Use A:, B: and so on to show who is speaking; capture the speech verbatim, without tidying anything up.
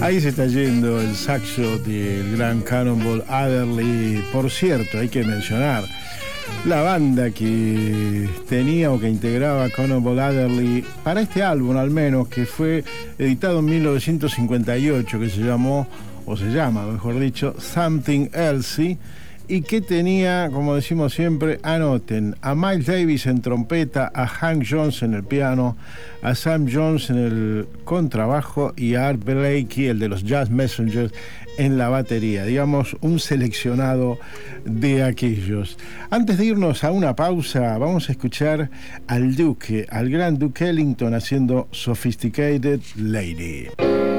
A: Ahí se está yendo el saxo del gran Cannonball Adderley. Por cierto, hay que mencionar la banda que tenía o que integraba Cannonball Adderley para este álbum, al menos, que fue editado en mil novecientos cincuenta y ocho, que se llamó, o se llama, mejor dicho, Something Else, y que tenía, como decimos siempre, anoten, a Miles Davis en trompeta, a Hank Jones en el piano, a Sam Jones en el contrabajo y a Art Blakey, el de los Jazz Messengers, en la batería. Digamos, un seleccionado de aquellos. Antes de irnos a una pausa, vamos a escuchar al Duque, al gran Duke Ellington, haciendo Sophisticated Lady.